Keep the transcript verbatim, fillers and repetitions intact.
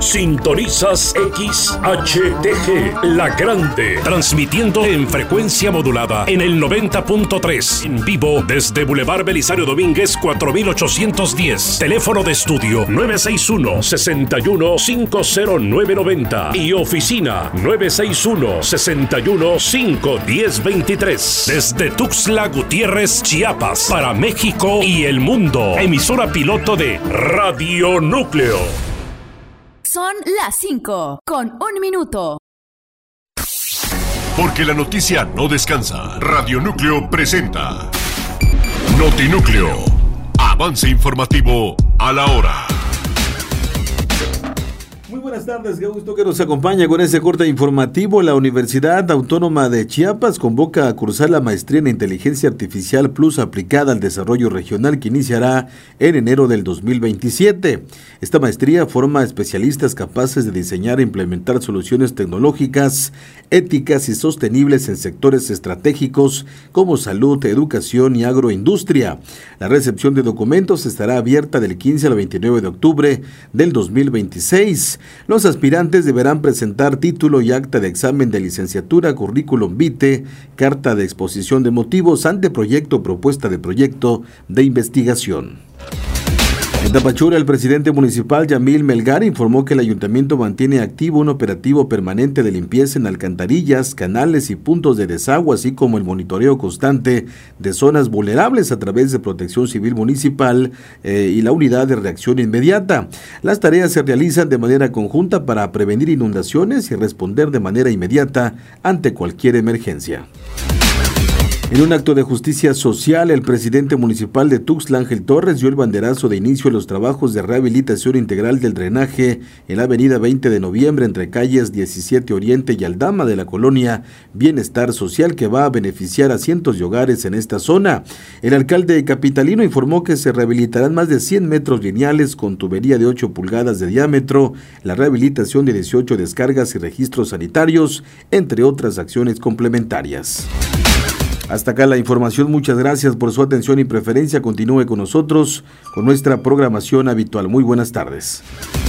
Sintonizas X H T G, La Grande, transmitiendo en frecuencia modulada en el noventa punto tres, en vivo desde Boulevard Belisario Domínguez cuatro mil ochocientos diez. Teléfono de estudio nueve seis uno, seis uno, cinco cero nueve nueve cero y oficina nueve seis uno, seis uno, cinco uno cero dos tres. Desde Tuxtla Gutiérrez, Chiapas, para México y el mundo. Emisora piloto de Radio Núcleo. Son las cinco con un minuto. Porque la noticia no descansa. Radio Núcleo presenta Notinúcleo. Avance informativo a la hora. Muy buenas tardes, qué gusto que nos acompaña con este corte informativo. La Universidad Autónoma de Chiapas convoca a cursar la maestría en Inteligencia Artificial Plus aplicada al desarrollo regional que iniciará en enero del dos mil veintisiete. Esta maestría forma especialistas capaces de diseñar e implementar soluciones tecnológicas, éticas y sostenibles en sectores estratégicos como salud, educación y agroindustria. La recepción de documentos estará abierta del quince al veintinueve de octubre del dos mil veintiséis. Los aspirantes deberán presentar título y acta de examen de licenciatura, currículum vitae, carta de exposición de motivos, anteproyecto o propuesta de proyecto de investigación. En Tapachula, el presidente municipal Yamil Melgar informó que el ayuntamiento mantiene activo un operativo permanente de limpieza en alcantarillas, canales y puntos de desagüe, así como el monitoreo constante de zonas vulnerables a través de Protección Civil Municipal eh, y la Unidad de Reacción Inmediata. Las tareas se realizan de manera conjunta para prevenir inundaciones y responder de manera inmediata ante cualquier emergencia. En un acto de justicia social, el presidente municipal de Tuxtla, Ángel Torres, dio el banderazo de inicio a los trabajos de rehabilitación integral del drenaje en la avenida veinte de noviembre entre calles diecisiete Oriente y Aldama de la colonia Bienestar Social, que va a beneficiar a cientos de hogares en esta zona. El alcalde capitalino informó que se rehabilitarán más de cien metros lineales con tubería de ocho pulgadas de diámetro, la rehabilitación de dieciocho descargas y registros sanitarios, entre otras acciones complementarias. Hasta acá la información, muchas gracias por su atención y preferencia. Continúe con nosotros con nuestra programación habitual. Muy buenas tardes.